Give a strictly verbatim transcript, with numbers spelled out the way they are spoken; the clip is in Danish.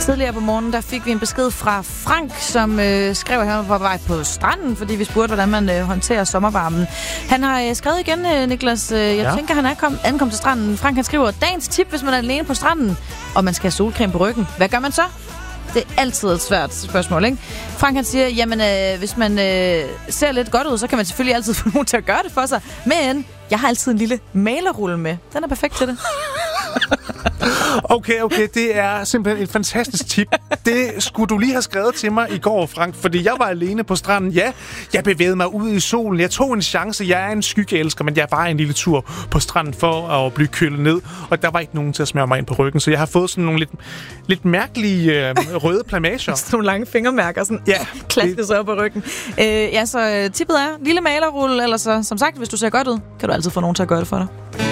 Tidligere på morgenen, der fik vi en besked fra Frank, som øh, skrev, at han var på vej på stranden, fordi vi spurgte, hvordan man øh, håndterer sommervarmen. Han har øh, skrevet igen, øh, Niklas. Øh, jeg ja. tænker, han er kom, ankommet til stranden. Frank, han skriver, dagens tip, hvis man er alene på stranden, og man skal have solcreme på ryggen. Hvad gør man så? Det er altid et svært spørgsmål, ikke? Frank, han siger, jamen, øh, hvis man øh, ser lidt godt ud, så kan man selvfølgelig altid få nogen til at gøre det for sig. Men jeg har altid en lille malerrulle med. Den er perfekt til det. Okay, okay, det er simpelthen et fantastisk tip. Det skulle du lige have skrevet til mig i går, Frank, fordi jeg var alene på stranden. Ja, jeg bevægede mig ud i solen. Jeg tog en chance. Jeg er en skyggeelsker, men jeg var en lille tur på stranden for at blive kølet ned, og der var ikke nogen til at smøre mig ind på ryggen, så jeg har fået sådan nogle lidt, lidt mærkelige øh, røde plamager. Sådan nogle lange fingermærker, sådan ja, klaskes op på ryggen. Øh, ja, så tippet er, lille malerrulle, eller så, som sagt, hvis du ser godt ud, kan du altid få nogen til at gøre det for dig.